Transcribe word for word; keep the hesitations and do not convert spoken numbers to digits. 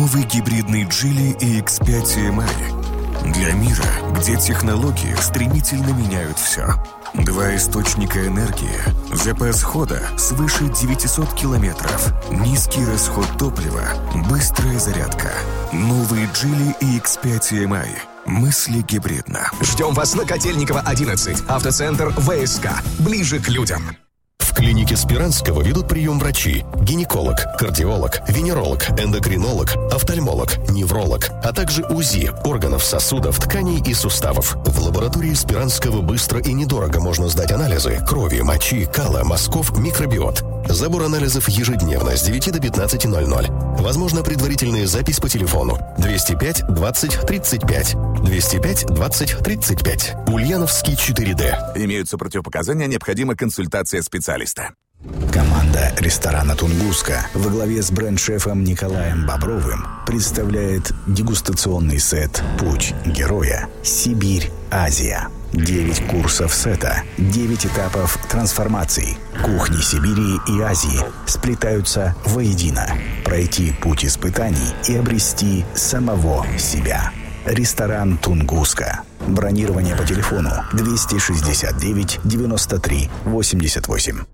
Новый гибридный Geely и икс пять эм ай. Для мира, где технологии стремительно меняют все. Два источника энергии, запас хода свыше девятьсот километров, низкий расход топлива, быстрая зарядка. Новый Geely и икс пять эм ай. Мысли гибридно. Ждем вас на Котельникова, одиннадцать. Автоцентр ВСК. Ближе к людям. В клинике Спиранского ведут прием врачи: гинеколог, кардиолог, венеролог, эндокринолог, офтальмолог, невролог, а также УЗИ органов, сосудов, тканей и суставов. В лаборатории Спиранского быстро и недорого можно сдать анализы крови, мочи, кала, мазков, микробиот. Забор анализов ежедневно с девяти до пятнадцати ноль-ноль. Возможно предварительная запись по телефону двести пять двадцать тридцать пять. двести пять двадцать тридцать пять. Ульяновский четыре дэ. Имеются противопоказания, необходима консультация специалиста. Команда ресторана «Тунгуска» во главе с бренд-шефом Николаем Бобровым представляет дегустационный сет «Путь героя. Сибирь, Азия». Девять курсов сета, девять этапов трансформаций. Кухни Сибири и Азии сплетаются воедино. Пройти путь испытаний и обрести самого себя. Ресторан «Тунгуска». Бронирование по телефону двести шестьдесят девять девяносто три восемьдесят восемь.